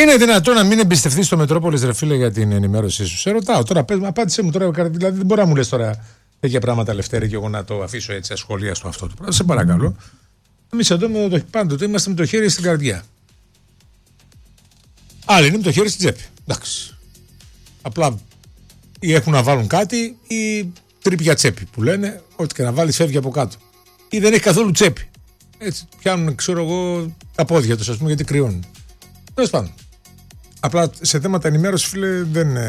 Είναι δυνατόν να μην εμπιστευτείς το Μετρόπολης, ρε φίλε, για την ενημέρωσή σου? Σε ρωτάω τώρα, απάντησέ μου τώρα. Δηλαδή, δεν μπορεί να μου λες τώρα τέτοια πράγματα, Λευτέρη, και εγώ να το αφήσω έτσι ασχολίαστο αυτό το πράγμα. Σε παρακαλώ. Εμείς εδώ πάντοτε είμαστε με το χέρι στην καρδιά. Άλλοι είναι με το χέρι στην τσέπη. Εντάξει. Απλά ή έχουν να βάλουν κάτι ή τρίπια τσέπη που λένε, ό,τι και να βάλεις φεύγει από κάτω. Ή δεν έχει καθόλου τσέπη. Έτσι πιάνουν, ξέρω εγώ, τα πόδια τους, ας πούμε, γιατί κρυώνουν. Τέλος πάντων. Απλά σε θέματα ενημέρωση, φίλε,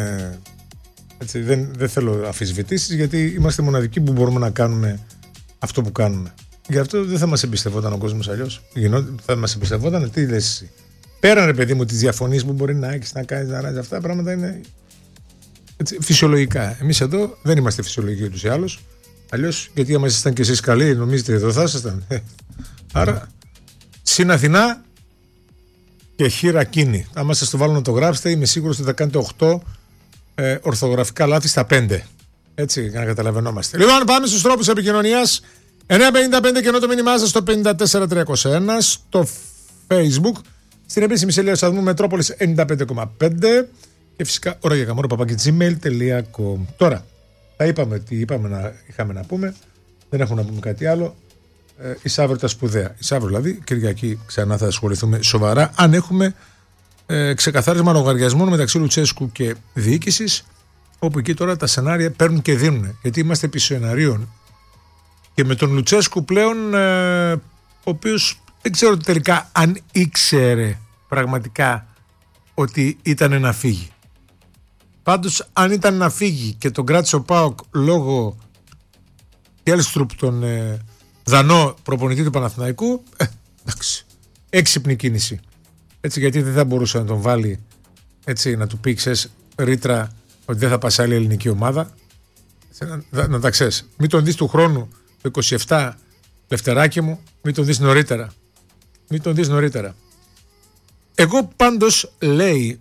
δεν θέλω αμφισβητήσεις, γιατί είμαστε μοναδικοί που μπορούμε να κάνουμε αυτό που κάνουμε. Γι' αυτό δεν θα μας εμπιστευόταν ο κόσμος αλλιώς. Θα μας εμπιστευόταν, τι λες εσύ? Πέραν, ρε παιδί μου, τις διαφωνίες που μπορεί να έχεις, να κάνεις, να ράζεις, αυτά τα πράγματα είναι έτσι, φυσιολογικά. Εμείς εδώ δεν είμαστε φυσιολογικοί ούτως ή άλλως. Αλλιώς, γιατί άμα ήσασταν κι εσείς καλοί, νομίζετε εδώ θα ήσασταν? Άρα, συν Αθηνά και χείρα κίνη. Άμα σας το βάλω να το γράψετε, είμαι σίγουρος ότι θα κάνετε 8 ορθογραφικά λάθη στα 5. Έτσι, για να καταλαβαίνόμαστε. Λοιπόν, πάμε στους τρόπους επικοινωνίας. 955 και ενώ το μήνυμά σας στο 54301, στο Facebook, στην επίσημη σελίδα του σταθμού Μετρόπολης 95,5 και φυσικά ώρα για καμόρο @gmail.com. Τώρα, τα είπαμε τι είχαμε να πούμε, δεν έχουμε να πούμε κάτι άλλο. Η Σαύρο τα σπουδαία. Η Σαύρο, δηλαδή, Κυριακή ξανά θα ασχοληθούμε σοβαρά, αν έχουμε ξεκαθάρισμα λογαριασμών μεταξύ Λουτσέσκου και διοίκησης, όπου εκεί τώρα τα σενάρια παίρνουν και δίνουν. Γιατί είμαστε επί σεναρίων. Και με τον Λουτσέσκου πλέον, ο οποίος δεν ξέρω τελικά αν ήξερε πραγματικά ότι ήταν να φύγει. Πάντως, αν ήταν να φύγει και τον κράτησε ο ΠΑΟΚ λόγω Κέλστρουπ, τον Δανό προπονητή του Παναθηναϊκού, εντάξει, έξυπνη κίνηση. Έτσι, γιατί δεν θα μπορούσε να τον βάλει, έτσι, να του πει, ξέρεις, ρήτρα ότι δεν θα πας άλλη ελληνική ομάδα. Έτσι, να τα ξέρεις. Μην τον δεις του χρόνου το 27, Λευτεράκι μου, μην τον δεις νωρίτερα. Εγώ πάντως, λέει,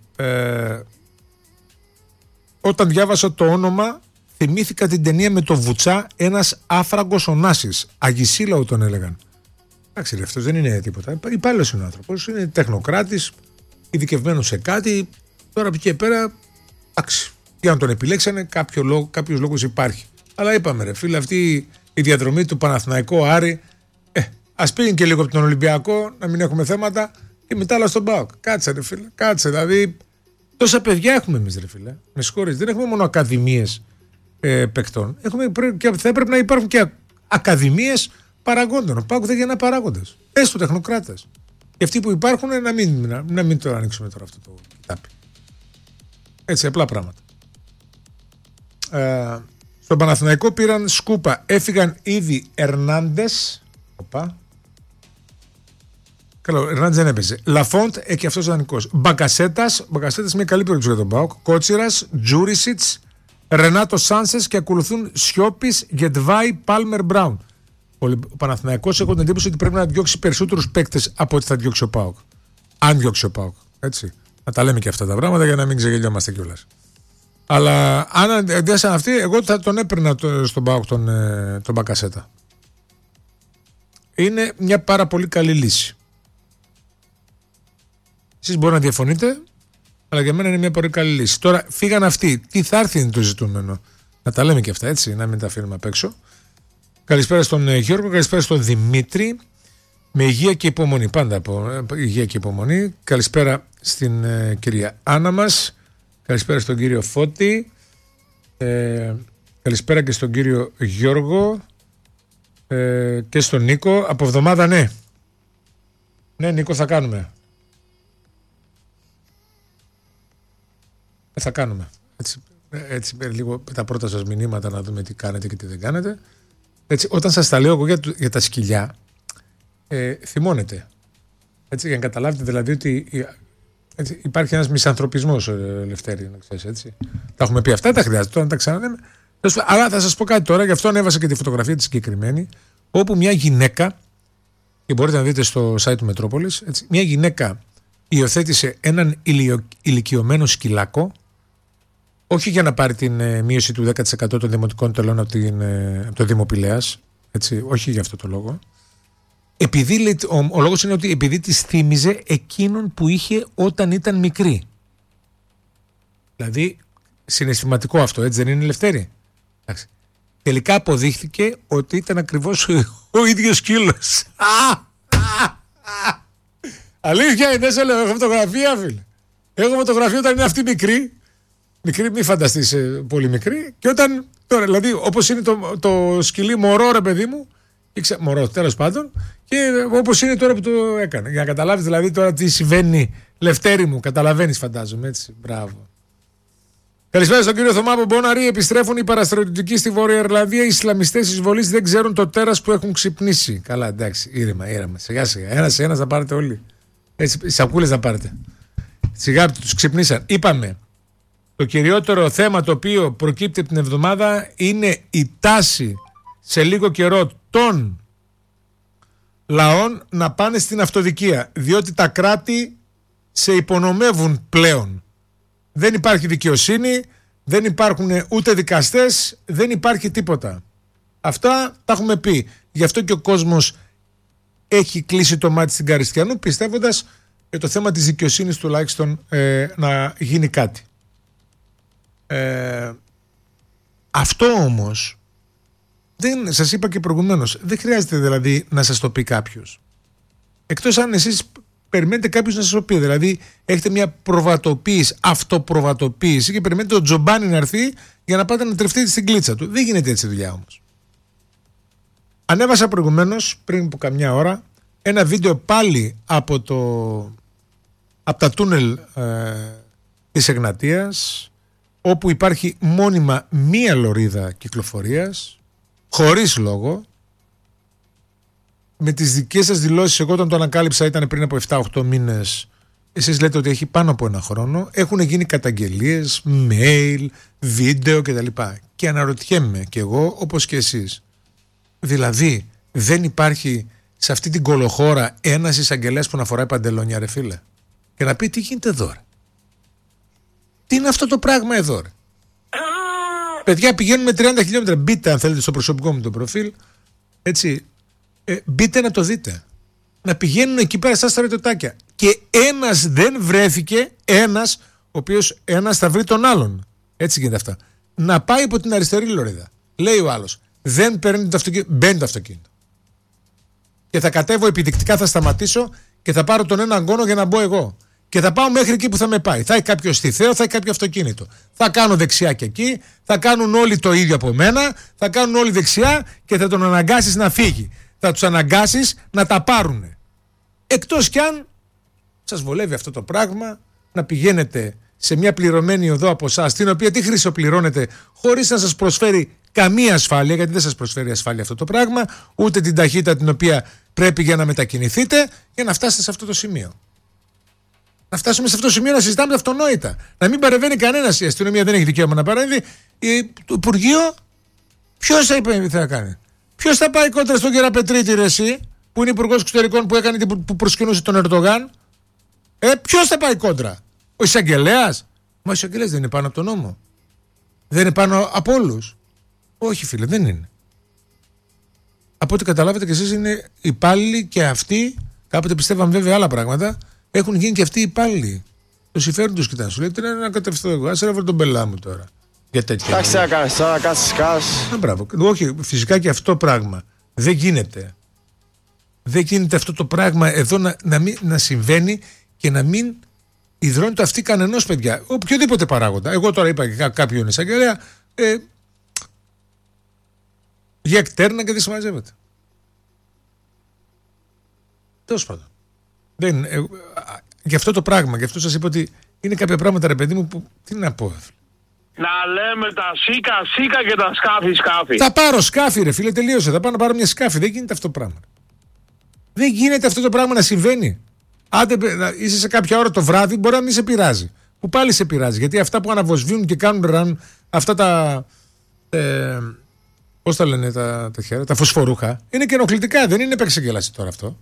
όταν διάβασα το όνομα, θυμήθηκα την ταινία με το Βουτσά, ένας άφραγκος Ωνάσης. Αγισίλαο τον έλεγαν. Εντάξει, αυτός δεν είναι τίποτα. Υπάλληλος είναι ο άνθρωπος, είναι τεχνοκράτης, ειδικευμένος σε κάτι. Τώρα από εκεί και πέρα, εντάξει, για να τον επιλέξανε, κάποιος λόγος υπάρχει. Αλλά είπαμε, ρε φίλε, αυτή η διαδρομή του Παναθηναϊκού Άρη, ας πήγαινε και λίγο από τον Ολυμπιακό, να μην έχουμε θέματα, και μετά άλλα στον ΠΑΟΚ. Κάτσε, ρε φίλε, κάτσε. Δηλαδή, τόσα παιδιά έχουμε εμείς, ρε φίλε. Με συγχωρείς, δεν έχουμε μόνο ακαδημίες παικτών. Θα έπρεπε να υπάρχουν και ακαδημίες παραγόντων. Ο ΠΑΟΚ δεν γεννά παράγοντες. Έστω τεχνοκράτες. Και αυτοί που υπάρχουν να μην το ανοίξουμε τώρα αυτό το κοιτάπι. Έτσι, απλά πράγματα. Στον Παναθηναϊκό πήραν σκούπα. Έφυγαν ήδη Ερνάντες. Καλά, ο Ερνάντες δεν έπαιζε. Λαφόντ, και αυτός δανεικός. Μπακασέτας, μια καλή περίπτωση για τον ΠΑΟΚ. Κότσιρας, Τζούρισιτς, Ρενάτο Σάνσες, και ακολουθούν Σιώπης, Γετβάη, Πάλμερ, Μπράουν. Ο Παναθηναϊκός, έχω την εντύπωση ότι πρέπει να διώξει περισσότερους παίκτες από ό,τι θα διώξει ο ΠΑΟΚ. Αν διώξει ο ΠΑΟΚ. Έτσι. Να τα λέμε και αυτά τα πράγματα για να μην ξεγελιόμαστε κιόλας. Αλλά αν αντιάσαν αυτοί, εγώ θα τον έπαιρνα στον ΠΑΟΚ τον Μπακασέτα. Είναι μια πάρα πολύ καλή λύση. Εσείς μπορεί να διαφωνείτε, αλλά για μένα είναι μια πολύ καλή λύση. Τώρα φύγαν αυτοί. Τι θα έρθει είναι το ζητούμενο. Να τα λέμε και αυτά, έτσι, να μην τα αφήνουμε απ' έξω. Καλησπέρα στον Γιώργο, καλησπέρα στον Δημήτρη. Με υγεία και υπομονή. Πάντα από υγεία και υπομονή. Καλησπέρα στην κυρία Άννα μας. Καλησπέρα στον κύριο Φώτη. Καλησπέρα και στον κύριο Γιώργο. Και στον Νίκο. Από εβδομάδα, ναι. Ναι, Νίκο, θα κάνουμε. Θα κάνουμε. Έτσι λίγο τα πρώτα σας μηνύματα να δούμε τι κάνετε και τι δεν κάνετε. Έτσι, όταν σας τα λέω εγώ για τα σκυλιά, θυμώνετε. Έτσι, για να καταλάβετε δηλαδή ότι έτσι, υπάρχει ένας μισανθρωπισμός, Λευτέρη, να ξέρεις, έτσι. Τα έχουμε πει αυτά, τα χρειάζεται τώρα να τα ξαναλέμε. Αλλά θα σας πω κάτι τώρα, γι' αυτό ανέβασα και τη φωτογραφία της συγκεκριμένη, όπου μια γυναίκα, και μπορείτε να δείτε στο site του Μετρόπολης, έτσι, μια γυναίκα υιοθέτησε έναν ηλικιωμένο σκυλάκο, όχι για να πάρει την μείωση του 10% των δημοτικών τελών από το Δήμο Πηλαίας, έτσι, όχι για αυτό το λόγο. Επειδή λέει, ο λόγος είναι ότι επειδή της θύμιζε εκείνον που είχε όταν ήταν μικρή. Δηλαδή συναισθηματικό αυτό, έτσι δεν είναι, Λευτέρη? Εντάξει. Τελικά αποδείχθηκε ότι ήταν ακριβώς ο ίδιος σκύλος. Αλήθεια είναι, σε λέω, έχω φωτογραφία, φίλε. Έχω φωτογραφία όταν είναι αυτή μικρή. Μικρή, μη φανταστείς πολύ μικρή. Και όταν τώρα, δηλαδή, όπως είναι το σκυλί μωρό, ρε παιδί μου, μωρό, τέλος πάντων, και όπως είναι τώρα που το έκανε. Για να καταλάβεις δηλαδή τώρα τι συμβαίνει, Λευτέρη μου, καταλαβαίνεις, φαντάζομαι, έτσι. Μπράβο. Καλησπέρα στον κύριο Θωμά από Μπόναρη. Επιστρέφουν οι παραστρατιωτικοί στη Βόρεια Ιρλανδία. Οι Ισλαμιστές εισβολής δεν ξέρουν το τέρας που έχουν ξυπνήσει. Καλά, εντάξει, ήρεμα. Σιγά σιγά. Ένας θα πάρετε όλοι. Έτσι, σακούλες θα πάρετε. Σιγά τους ξυπνήσαν. Είπαμε. Το κυριότερο θέμα το οποίο προκύπτει από την εβδομάδα είναι η τάση σε λίγο καιρό των λαών να πάνε στην αυτοδικία. Διότι τα κράτη σε υπονομεύουν πλέον. Δεν υπάρχει δικαιοσύνη, δεν υπάρχουν ούτε δικαστές, δεν υπάρχει τίποτα. Αυτά τα έχουμε πει. Γι' αυτό και ο κόσμος έχει κλείσει το μάτι στην Καριστιανού, πιστεύοντας για το θέμα της δικαιοσύνης τουλάχιστον να γίνει κάτι. Αυτό όμως, σας είπα και προηγουμένως, δεν χρειάζεται δηλαδή να σας το πει κάποιος. Εκτός αν εσείς περιμένετε κάποιος να σας το πει. Δηλαδή έχετε μια προβατοποίηση, αυτοπροβατοποίηση και περιμένετε τον Τζομπάνι να έρθει για να πάτε να τρεφτείτε στην κλίτσα του. Δεν γίνεται έτσι δουλειά όμως. Ανέβασα προηγουμένως, πριν από καμιά ώρα, ένα βίντεο πάλι από τα τούνελ της Εγνατίας, όπου υπάρχει μόνιμα μία λωρίδα κυκλοφορίας, χωρίς λόγο. Με τις δικές σας δηλώσεις, εγώ όταν το ανακάλυψα ήταν πριν από 7-8 μήνες, εσείς λέτε ότι έχει πάνω από ένα χρόνο, έχουν γίνει καταγγελίες, mail, βίντεο κτλ. Και αναρωτιέμαι κι εγώ όπως και εσείς, δηλαδή δεν υπάρχει σε αυτή την κολοχώρα ένας εισαγγελέας που να φοράει παντελόνια, ρε φίλε, και να πει τι γίνεται εδώ, ρε. Τι είναι αυτό το πράγμα εδώ, ρε. Παιδιά, πηγαίνουμε 30 χιλιόμετρα, μπείτε αν θέλετε στο προσωπικό μου το προφίλ, έτσι. Μπείτε να το δείτε. Να πηγαίνουν εκεί πέρα στα στρατιωτάκια. Και ένας δεν βρέθηκε, ένας, ο οποίος ένας θα βρει τον άλλον. Έτσι γίνεται αυτά. Να πάει από την αριστερή λωρίδα. Λέει ο άλλος, δεν παίρνει το αυτοκίνητο, μπαίνει το αυτοκίνητο. Και θα κατέβω επιδεικτικά, θα σταματήσω και θα πάρω τον έναν γόνο για να μπω εγώ. Και θα πάω μέχρι εκεί που θα με πάει. Θα έχει κάποιο στιθέο, θα έχει κάποιο αυτοκίνητο. Θα κάνω δεξιά και εκεί, θα κάνουν όλοι το ίδιο από μένα, θα κάνουν όλοι δεξιά και θα τον αναγκάσεις να φύγει. Θα τους αναγκάσεις να τα πάρουνε. Εκτός κι αν σας βολεύει αυτό το πράγμα, να πηγαίνετε σε μια πληρωμένη οδό από εσάς, την οποία τη χρυσοπληρώνετε χωρίς να σας προσφέρει καμία ασφάλεια, γιατί δεν σας προσφέρει ασφάλεια αυτό το πράγμα, ούτε την ταχύτητα την οποία πρέπει για να μετακινηθείτε, για να φτάσετε σε αυτό το σημείο. Να φτάσουμε σε αυτό το σημείο να συζητάμε τα αυτονόητα. Να μην παρεμβαίνει κανένας. Η αστυνομία δεν έχει δικαίωμα να παρέμβει. Το Υπουργείο, ποιος θα είπε τι θα κάνει? Ποιος θα πάει κόντρα στον Γεραπετρίτη, ρε εσύ, που είναι υπουργός εξωτερικών που έκανε που προσκυνούσε τον Ερντογάν? Ποιος θα πάει κόντρα? Ο εισαγγελέας? Μα ο εισαγγελέας δεν είναι πάνω από τον νόμο? Δεν είναι πάνω από όλους? Όχι, φίλε, δεν είναι. Από ό,τι καταλάβετε και εσείς, είναι υπάλληλοι και αυτοί, κάποτε πιστεύαν βέβαια άλλα πράγματα, έχουν γίνει και αυτοί υπάλληλοι. Το συμφέρον τους κοιτάνε. Σου λέει, τι είναι να κατευθώ εγώ? Άσε να βρω τον πελά μου τώρα. Για τέτοια. Εντάξει, να κάνεις τώρα, κάτσεις. Μπράβο. Όχι, φυσικά και αυτό το πράγμα δεν γίνεται. Δεν γίνεται αυτό το πράγμα εδώ να συμβαίνει και να μην ιδρώνει το αυτή κανενός, παιδιά. Οποιοδήποτε παράγοντα. Εγώ τώρα είπα και κάποιον εισαγγελέα, για εκτέρνα και δεν συμμαζεύεται. Τέλος πάντων. Γι' αυτό το πράγμα, γι' αυτό σας είπα ότι είναι κάποια πράγματα, ρε παιδί μου, που τι να πω. Να λέμε τα σίκα και τα σκάφη. Θα πάρω σκάφη, ρε φίλε, τελείωσε. Θα πάω να πάρω μια σκάφη. Δεν γίνεται αυτό το πράγμα. Δεν γίνεται αυτό το πράγμα να συμβαίνει. Άντε, είσαι σε κάποια ώρα το βράδυ, μπορεί να μην σε πειράζει. Που πάλι σε πειράζει. Γιατί αυτά που αναβοσβήνουν και κάνουν ραν, αυτά τα. Πώς τα λένε τα χέρια, τα φωσφορούχα, είναι και ενοχλητικά. Δεν είναι επεξεγγέλαση τώρα αυτό.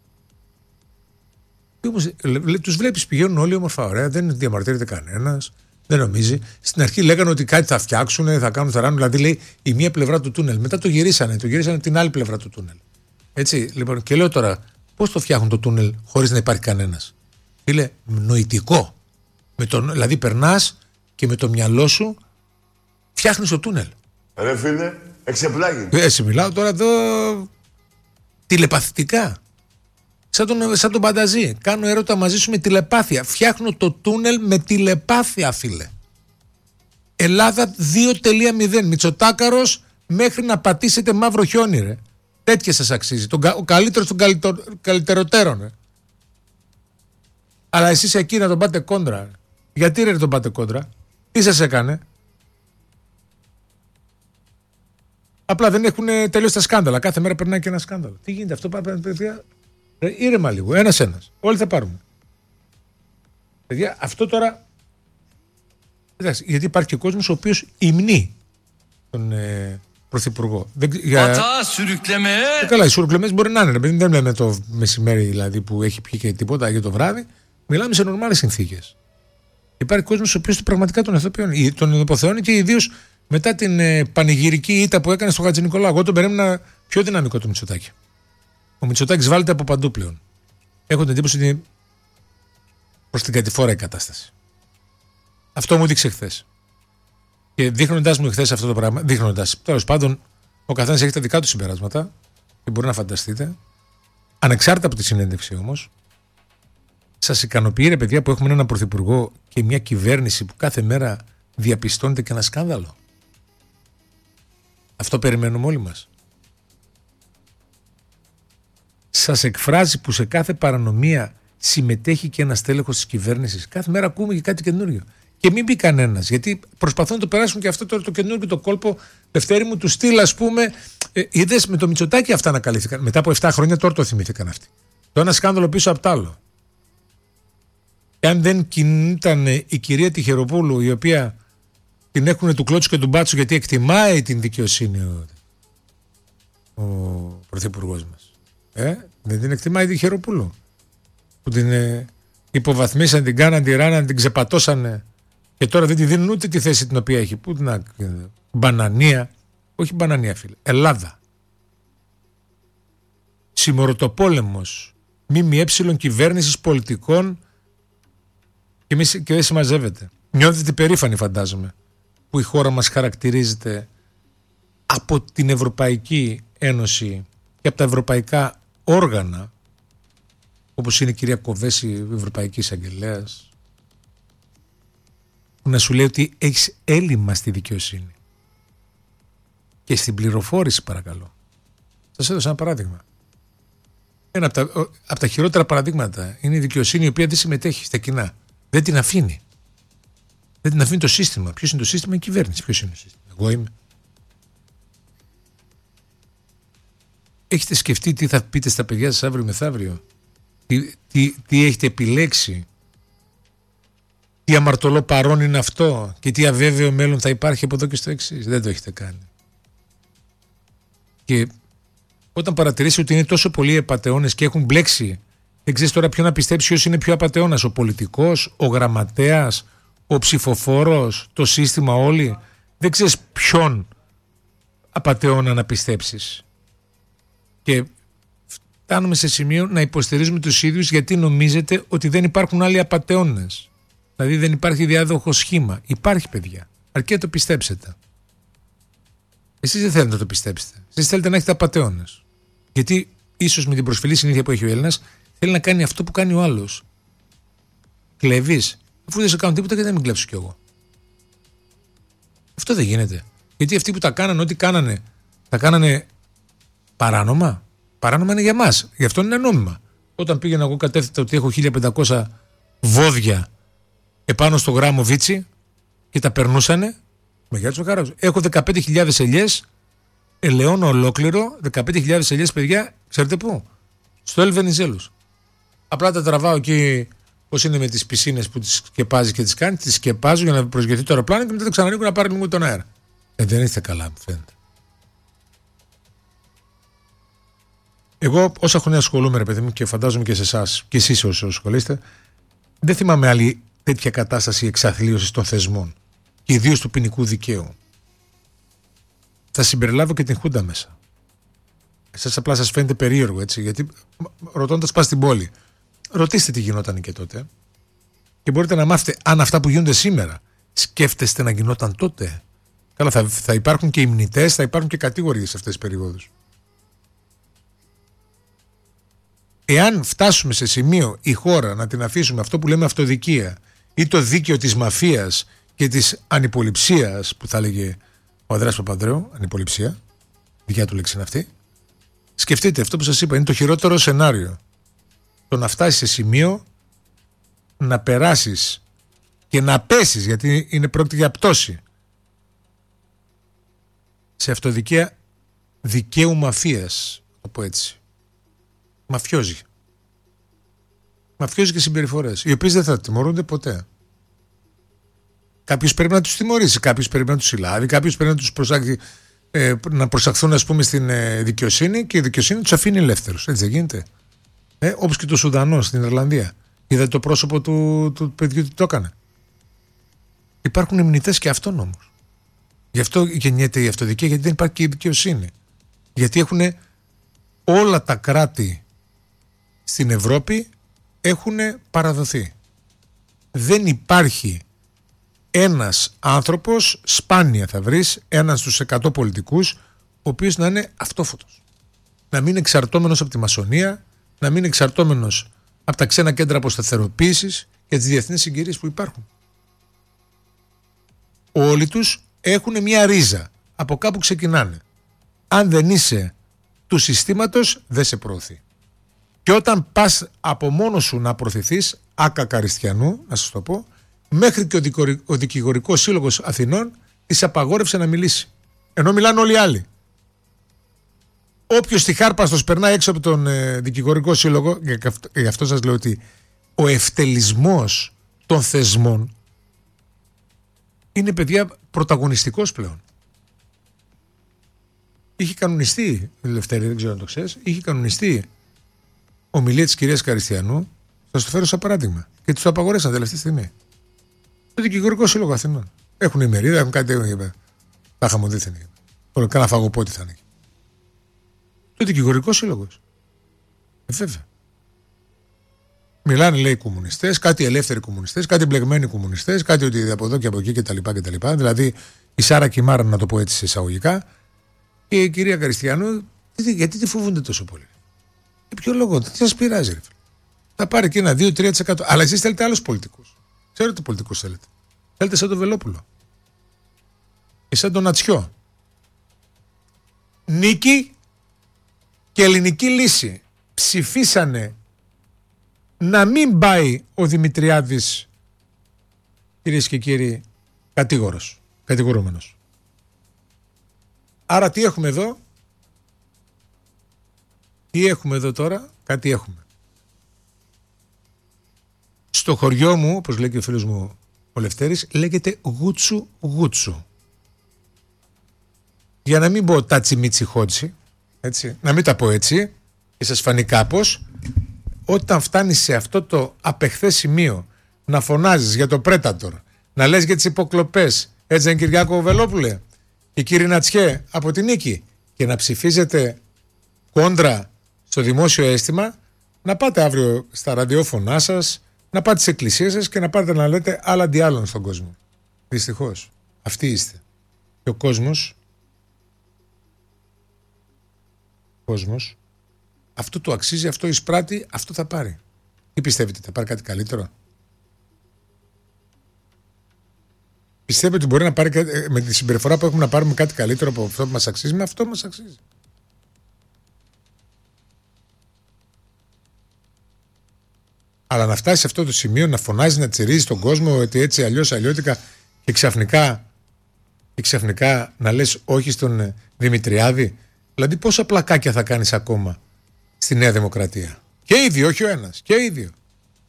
Τους βλέπεις, πηγαίνουν όλοι όμορφα, ωραία, δεν διαμαρτύρεται κανένας, δεν νομίζει. Στην αρχή λέγανε ότι κάτι θα φτιάξουν, θα κάνουν, θα ράνουν. Δηλαδή λέει η μία πλευρά του τούνελ. Μετά το γυρίσανε την άλλη πλευρά του τούνελ. Έτσι, λοιπόν, και λέω τώρα, πώς το φτιάχνουν το τούνελ χωρίς να υπάρχει κανένας? Φίλε, νοητικό. Δηλαδή, περνάς και με το μυαλό σου φτιάχνεις το τούνελ. Ρε φίλε, εξεπλάγει. Έτσι, μιλάω τώρα εδώ τηλεπαθητικά. Σαν τον Πανταζή. Κάνω έρωτα μαζί σου με τηλεπάθεια. Φτιάχνω το τούνελ με τηλεπάθεια, φίλε. Ελλάδα 2.0. Μητσοτάκαρος μέχρι να πατήσετε μαύρο χιόνι, ρε. Τέτοια σας αξίζει. Ο καλύτερος των καλύτεροτέρων, ρε. Αλλά εσείς εκεί να τον πάτε κόντρα, ρε. Γιατί ρε τον πάτε κόντρα? Τι σας έκανε? Απλά δεν έχουν τελειώσει τα σκάνδαλα. Κάθε μέρα περνάει και ένα σκάνδαλο. Τι γίνεται αυτό? Παιδιά, ήρεμα λίγο. Ένας. Όλοι θα πάρουμε. Παιδιά, αυτό τώρα. Γιατί υπάρχει και κόσμος ο οποίος υμνεί τον Πρωθυπουργό. Καλά, οι σουρουκλεμές μπορεί να είναι. Δεν λέμε το μεσημέρι δηλαδή που έχει πιει και τίποτα για το βράδυ. Μιλάμε σε νορμάλες συνθήκες. Υπάρχει κόσμος ο οποίος πραγματικά τον υποθεώνει και ιδίως μετά την πανηγυρική ήττα που έκανε στο Χατζηνικολάου. Εγώ τον περίμενα πιο δυναμικό το Μητσοτάκη. Ο Μητσοτάκης βάλεται από παντού πλέον. Έχω την εντύπωση ότι είναι προς την κατηφόρα η κατάσταση. Αυτό μου δείξε χθες. Και δείχνοντας μου χθες αυτό το πράγμα, τέλος πάντων, ο καθένας έχει τα δικά του συμπεράσματα και μπορεί να φανταστείτε. Ανεξάρτητα από τη συνέντευξη όμως, σας ικανοποιεί, ρε παιδιά, που έχουμε έναν πρωθυπουργό και μια κυβέρνηση που κάθε μέρα διαπιστώνεται και ένα σκάνδαλο? Αυτό περιμένουμε όλοι μας. Σας εκφράζει που σε κάθε παρανομία συμμετέχει και ένας τέλεχος της κυβέρνησης? Κάθε μέρα ακούμε και κάτι καινούριο. Και μην πει κανένας, γιατί προσπαθούν να το περάσουν και αυτό τώρα το καινούριο το κόλπο, Δευτέρη μου, του στυλ, ας πούμε. Είδες με το Μητσοτάκη αυτά ανακαλύφθηκαν. Μετά από 7 χρόνια τώρα το θυμήθηκαν αυτοί. Το ένα σκάνδαλο πίσω από το άλλο. Και αν δεν κινήταν η κυρία Τυχεροπούλου, η οποία την έχουν του κλώτσου και του μπάτσου γιατί εκτιμάει την δικαιοσύνη ο πρωθυπουργός μας. Δεν την εκτιμάει η Τυχεροπούλου. Που την υποβαθμίσαν, την κάναν, την ράναν, την ξεπατώσανε και τώρα δεν τη δίνουν ούτε τη θέση την οποία έχει. Πού την μπανανία, όχι μπανανία φίλε, Ελλάδα. Συμμοροτοπόλεμος, ΜΜΕ κυβέρνησης πολιτικών και δεν συμμαζεύεται. Νιώθετε περήφανοι, φαντάζομαι, που η χώρα μας χαρακτηρίζεται από την Ευρωπαϊκή Ένωση και από τα ευρωπαϊκά όργανα, όπως είναι η κυρία Κοβέση, Ευρωπαϊκή Εισαγγελέας, που να σου λέει ότι έχεις έλλειμμα στη δικαιοσύνη και στην πληροφόρηση, παρακαλώ. Σας έδωσα ένα παράδειγμα. Ένα από τα χειρότερα παραδείγματα είναι η δικαιοσύνη, η οποία δεν συμμετέχει στα κοινά. Δεν την αφήνει. Δεν την αφήνει το σύστημα. Ποιος είναι το σύστημα? Η κυβέρνηση. Ποιος είναι το σύστημα? Εγώ είμαι. Έχετε σκεφτεί τι θα πείτε στα παιδιά σας αύριο μεθαύριο? Τι έχετε επιλέξει? Τι αμαρτωλό παρόν είναι αυτό? Και τι αβέβαιο μέλλον θα υπάρχει από εδώ και στο εξής? Δεν το έχετε κάνει. Και όταν παρατηρήσει ότι είναι τόσο πολλοί απατεώνες και έχουν μπλέξει, δεν ξέρεις τώρα ποιο να πιστέψει, ποιος είναι πιο απατεώνας? Ο πολιτικός, ο γραμματέας, ο ψηφοφόρος, το σύστημα, όλοι. Δεν ξέρεις ποιον απατεώνα να πιστέψεις. Και φτάνουμε σε σημείο να υποστηρίζουμε τους ίδιους γιατί νομίζετε ότι δεν υπάρχουν άλλοι απατεώνες. Δηλαδή δεν υπάρχει διάδοχο σχήμα. Υπάρχει, παιδιά. Αρκεί να το πιστέψετε. Εσείς δεν θέλετε να το πιστέψετε. Εσείς θέλετε να έχετε απατεώνες. Γιατί ίσως με την προσφυλή συνήθεια που έχει ο Έλληνας θέλει να κάνει αυτό που κάνει ο άλλος. Κλέβεις. Αφού δεν σε κάνω τίποτα, γιατί δεν μην κλέψω κι εγώ? Αυτό δεν γίνεται. Γιατί αυτοί που τα κάνανε, ό,τι κάνανε, τα κάνανε παράνομα. Παράνομα είναι για μας. Γι' αυτό είναι νόμιμα. Όταν πήγαινα εγώ κατέθετα ότι έχω 1500 βόδια επάνω στο γράμμο Βίτσι και τα περνούσανε, με χαρά. Έχω 15.000 ελιές, ελαιώνω ολόκληρο, 15.000 ελιές, παιδιά, ξέρετε πού? Στο Ελβενιζέλους. Απλά τα τραβάω εκεί, πώς είναι με τις πισίνες που τις σκεπάζει και τις κάνει, τις σκεπάζω για να προσγειωθεί το αεροπλάνο και μετά τα ξανανοίγω να πάρει λίγο τον αέρα. Δεν είστε καλά, μου φαίνεται. Εγώ όσα χρόνια ασχολούμαι, ρε παιδί μου, και φαντάζομαι και σε εσάς και εσείς όσοι ασχολείστε, δεν θυμάμαι άλλη τέτοια κατάσταση εξαθλίωσης των θεσμών και ιδίως του ποινικού δικαίου. Θα συμπεριλάβω και την Χούντα μέσα. Εσάς απλά σας φαίνεται περίεργο, έτσι, γιατί ρωτώντας πας στην πόλη, ρωτήστε τι γινόταν και τότε και μπορείτε να μάθετε αν αυτά που γίνονται σήμερα σκέφτεστε να γινόταν τότε. Καλά, θα υπάρχουν και ημνητές, θα υπάρχουν και κατηγορίες σε αυτές τις περιόδους. Εάν φτάσουμε σε σημείο η χώρα να την αφήσουμε αυτό που λέμε αυτοδικία ή το δίκαιο της μαφίας και της ανυποληψίας που θα έλεγε ο Ανδρέας Παπανδρέου, ανυποληψία, δικιά του λέξη είναι αυτή, σκεφτείτε, αυτό που σας είπα είναι το χειρότερο σενάριο. Το να φτάσεις σε σημείο να περάσεις και να πέσεις, γιατί πρόκειται για πτώση, σε αυτοδικία δικαίου μαφίας, το πω έτσι. Μαφιόζοι και συμπεριφορές, οι οποίες δεν θα τιμωρούνται ποτέ. Κάποιος πρέπει να τους τιμωρήσει, κάποιος πρέπει να τους συλλάβει, κάποιος πρέπει να τους να προσαχθούν, ας πούμε, στην δικαιοσύνη, και η δικαιοσύνη τους αφήνει ελεύθερους. Έτσι δεν γίνεται? Όπως και το Σουδανό στην Ιρλανδία. Είδατε το πρόσωπο του παιδιού τι το έκανε? Υπάρχουν ημνητές και αυτόν όμως. Γι' αυτό γεννιέται η αυτοδικία, γιατί δεν υπάρχει και η δικαιοσύνη. Γιατί έχουν όλα τα κράτη στην Ευρώπη έχουν παραδοθεί. Δεν υπάρχει ένας άνθρωπος, σπάνια θα βρεις έναν στους 100 πολιτικούς, ο οποίος να είναι αυτόφωτος. Να μην είναι εξαρτώμενος από τη μασονία, να μην είναι εξαρτώμενος από τα ξένα κέντρα αποσταθεροποίησης και τις διεθνείς συγκυρίες που υπάρχουν. Όλοι τους έχουν μια ρίζα, από κάπου ξεκινάνε. Αν δεν είσαι του συστήματος, δεν σε προωθεί. Και όταν πας από μόνος σου να προωθηθείς, άκα Καριστιανού, να σας το πω, μέχρι και ο Δικηγορικός Σύλλογος Αθηνών της απαγόρευσε να μιλήσει. Ενώ μιλάνε όλοι οι άλλοι. Όποιος τυχάρπαστος περνάει έξω από τον Δικηγορικό Σύλλογο, γι' αυτό σας λέω ότι ο ευτελισμός των θεσμών είναι, παιδιά, πρωταγωνιστικός πλέον. Είχε κανονιστεί, Λευτέρη, δεν ξέρω αν το ξέρεις, είχε κανονιστεί ομιλία της κυρίας Καριστιανού, θα το φέρω σαν παράδειγμα, και τους το απαγορέσαν τελευταία στιγμή. Το Δικηγορικό Σύλλογο Αθηνών. Έχουν ημερίδα, έχουν κάτι, τα χαμοδίθεν. Κάνα φαγοπότη θα είναι. Το Δικηγορικό Σύλλογο. Βέβαια. Μιλάνε, λέει, κομμουνιστές, κάτι ελεύθεροι κομμουνιστές, κάτι μπλεγμένοι κομμουνιστές, κάτι ότι από εδώ και από εκεί κτλ. Δηλαδή η Σάρα Κιμάρα, να το πω έτσι εισαγωγικά, και η κυρία Καριστιανού, γιατί τη φοβούνται τόσο πολύ? Για ποιο λόγο? Τι σας πειράζει, ρε? Θα πάρει και ένα 2-3%. Αλλά εσείς θέλετε άλλους πολιτικούς. Ξέρετε τι πολιτικούς θέλετε? Θέλετε σαν τον Βελόπουλο και σαν τον Ατσιό. Νίκη και ελληνική λύση. Ψηφίσανε να μην πάει ο Δημητριάδης, κυρίες και κύριοι, κατηγορούμενος. Άρα τι έχουμε εδώ? Τι έχουμε εδώ τώρα? Κάτι έχουμε. Στο χωριό μου, όπως λέει και ο φίλος μου ο Λευτέρης, λέγεται γούτσου γούτσου. Για να μην πω τάτσι μίτσι χότσι, έτσι, να μην τα πω έτσι και σας φανεί κάπως, όταν φτάνεις σε αυτό το απεχθές σημείο να φωνάζεις για το Πρέτατορ, να λες για τις υποκλοπές, έτσι δεν, Κυριάκο Βελόπουλε και κύριε Νατσιέ, από την Νίκη, και να ψηφίζετε κόντρα στο δημόσιο αίσθημα, να πάτε αύριο στα ραδιόφωνά σας, να πάτε στις εκκλησίες σας και να πάτε να λέτε άλλα αντί άλλων στον κόσμο. Δυστυχώς, αυτοί είστε. Και ο κόσμος, αυτό το αξίζει, αυτό εισπράττει, αυτό θα πάρει. Τι πιστεύετε, θα πάρει κάτι καλύτερο? Πιστεύετε ότι μπορεί να πάρει με τη συμπεριφορά που έχουμε να πάρουμε κάτι καλύτερο από αυτό που μας αξίζει? Με αυτό μας αξίζει. Αλλά να φτάσει σε αυτό το σημείο, να φωνάζει, να τσιρίζει τον κόσμο ότι έτσι αλλιώς αλλιώτικα, και ξαφνικά να λες όχι στον Δημητριάδη. Δηλαδή πόσα πλακάκια θα κάνεις ακόμα στη Νέα Δημοκρατία? Και οι δύο, όχι ο ένας. Και οι δύο.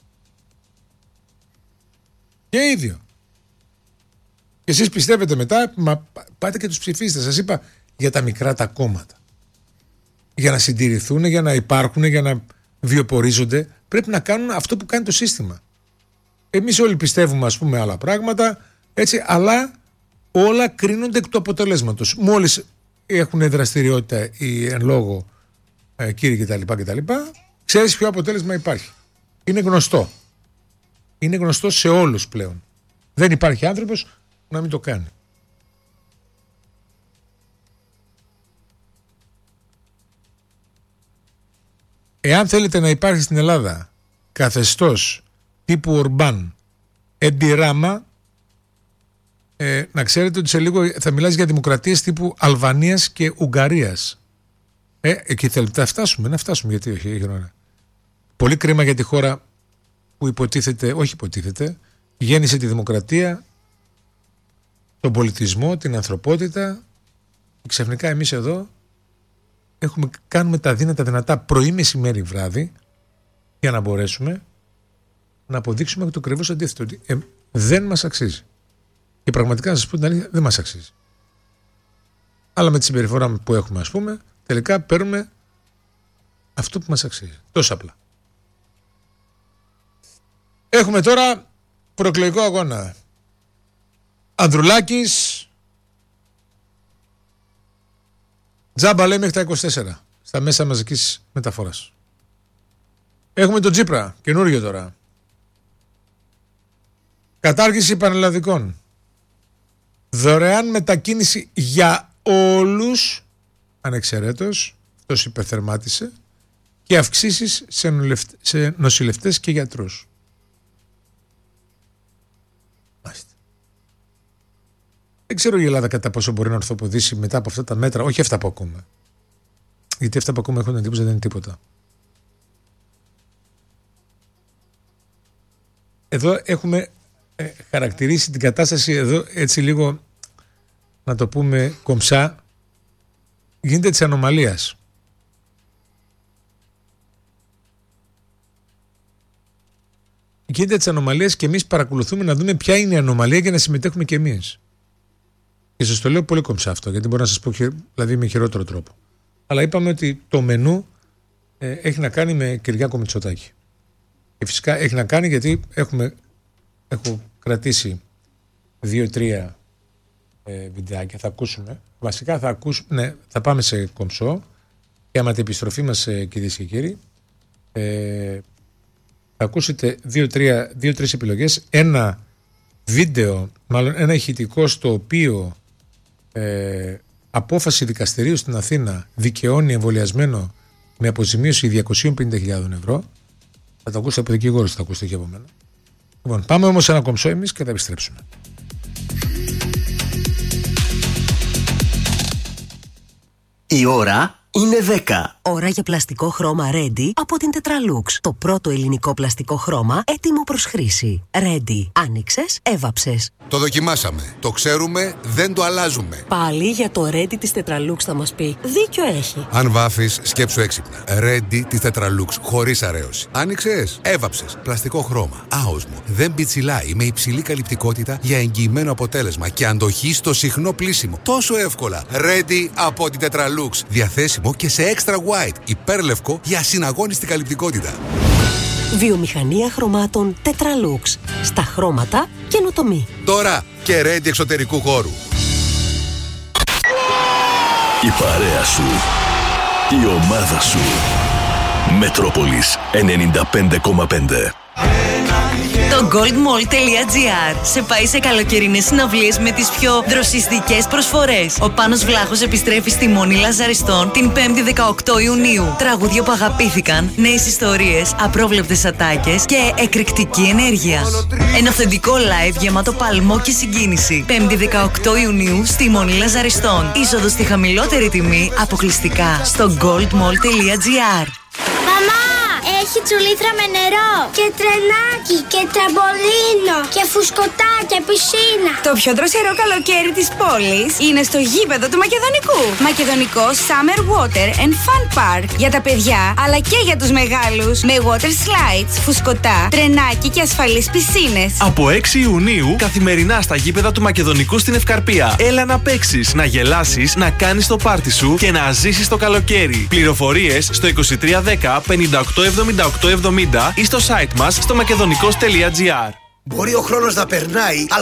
Και εσείς πιστεύετε μετά, πάτε και τους ψηφίστε. Σας είπα για τα μικρά τα κόμματα. Για να συντηρηθούν, για να υπάρχουν, για να βιοπορίζονται, πρέπει να κάνουν αυτό που κάνει το σύστημα. Εμείς όλοι πιστεύουμε, ας πούμε, άλλα πράγματα, έτσι, αλλά όλα κρίνονται εκ του αποτελέσματος. Μόλις έχουν δραστηριότητα οι εν λόγω κύριοι κτλ. Ξέρεις ποιο αποτέλεσμα υπάρχει. Είναι γνωστό. Είναι γνωστό σε όλους πλέον. Δεν υπάρχει άνθρωπος που να μην το κάνει. Εάν θέλετε να υπάρχει στην Ελλάδα καθεστώς τύπου Ορμπάν, Εντιράμα, να ξέρετε ότι σε λίγο θα μιλάς για δημοκρατίες τύπου Αλβανίας και Ουγγαρίας. Εκεί θέλετε να φτάσουμε, γιατί όχι. Πολύ κρίμα για τη χώρα που υποτίθεται, γέννησε τη δημοκρατία, τον πολιτισμό, την ανθρωπότητα, και ξαφνικά εμείς εδώ κάνουμε τα δυνατά πρωί, μεσημέρι, βράδυ, για να μπορέσουμε να αποδείξουμε το ακριβώς αντίθετο, ότι δεν μας αξίζει. Και πραγματικά να σας πω την αλήθεια, δεν μας αξίζει. Αλλά με τη συμπεριφορά που έχουμε, ας πούμε, τελικά παίρνουμε αυτό που μας αξίζει. Τόσο απλά. Έχουμε τώρα προεκλογικό αγώνα. Ανδρουλάκης, τζάμπα λέει μέχρι τα 24 στα μέσα μαζικής μεταφοράς. Έχουμε τον Τσίπρα, καινούριο τώρα. Κατάργηση πανελλαδικών. Δωρεάν μετακίνηση για όλους, ανεξαιρέτως, αυτός υπερθερμάτισε, και αυξήσεις σε νοσηλευτές και γιατρούς. Δεν ξέρω η Ελλάδα κατά πόσο μπορεί να ορθοποδήσει μετά από αυτά τα μέτρα, όχι αυτά που ακούμε. Γιατί αυτά που ακούμε έχουν εντύπωση, δεν είναι τίποτα. Εδώ έχουμε χαρακτηρίσει την κατάσταση εδώ έτσι λίγο, να το πούμε κομψά, γίνεται της ανομαλίας. Γίνεται της ανομαλίας και εμείς παρακολουθούμε να δούμε ποια είναι η ανομαλία για να συμμετέχουμε και εμείς. Και σας το λέω πολύ κομψά αυτό, γιατί μπορώ να σας πω δηλαδή με χειρότερο τρόπο. Αλλά είπαμε ότι το μενού έχει να κάνει με Κυριάκο Μητσοτάκη. Και φυσικά έχει να κάνει γιατί έχω κρατήσει 2-3 βιντεάκια, θα ακούσουμε. Βασικά θα πάμε σε κομψό, και άμα την επιστροφή μας, κυρίες και κύριοι, θα ακούσετε 2-3 επιλογές. Ένα βίντεο, μάλλον ένα ηχητικό, στο οποίο απόφαση δικαστηρίου στην Αθήνα δικαιώνει εμβολιασμένο με αποζημίωση 250.000 ευρώ. Θα το ακούσετε από δικηγόρους, θα το ακούσετε και από μένα. Λοιπόν, πάμε όμως σε ένα κομψό εμείς και θα επιστρέψουμε. Η ώρα είναι 10. Ώρα για πλαστικό χρώμα Ready από την Tetralux. Το πρώτο ελληνικό πλαστικό χρώμα έτοιμο προς χρήση. Ready. Άνοιξες, έβαψες. Το δοκιμάσαμε. Το ξέρουμε, δεν το αλλάζουμε. Πάλι για το Ready της Tetralux θα μας πει. Δίκιο έχει. Αν βάφεις, σκέψου έξυπνα. Ready της Tetralux, χωρίς αρέωση. Άνοιξες, έβαψες. Πλαστικό χρώμα. άοσμο. Δεν πιτσιλάει, με υψηλή καλυπτικότητα για εγγυημένο αποτέλεσμα και αντοχή στο συχνό πλύσιμο. Τόσο εύκολα. Ready από την Tetralux. Διαθέσιμο και σε extra white, υπέρλευκο, για ασυναγώνιστη καλυπτικότητα. Βιομηχανία χρωμάτων Tetralux. Στα χρώματα καινοτομή. Τώρα και Ready εξωτερικού χώρου. Η παρέα σου. Η ομάδα σου. Μετρόπολης 95,5. Το goldmall.gr σε πάει σε καλοκαιρινές συναυλίες με τις πιο δροσιστικές προσφορές. Ο Πάνος Βλάχος επιστρέφει στη Μονή Λαζαριστών την 5η 18 Ιουνίου. Τραγούδια που αγαπήθηκαν, νέες ιστορίες, απρόβλεπτες ατάκες και εκρηκτική ενέργεια. Ένα αυθεντικό live γεμάτο παλμό και συγκίνηση. 5η 18 Ιουνίου στη Μονή Λαζαριστών. Είσοδος στη χαμηλότερη τιμή αποκλειστικά στο goldmall.gr. Μαμά, έχει τσουλήθρα με νερό και τρενάκι και τραμπολίνο και φουσκωτά και πισίνα. Το πιο δροσερό καλοκαίρι της πόλης είναι στο γήπεδο του Μακεδονικού. Μακεδονικό Summer Water and Fun Park. Για τα παιδιά αλλά και για τους μεγάλους. Με water slides, φουσκωτά, τρενάκι και ασφαλείς πισίνες. Από 6 Ιουνίου καθημερινά στα γήπεδα του Μακεδονικού στην Ευκαρπία. Έλα να παίξεις, να γελάσεις, να κάνεις το πάρτι σου και να ζήσεις το καλοκαίρι. Πληροφορίες στο 2310 587870 ή στο site μας στο makedonico.gr. Μπορεί ο χρόνος να περνάει,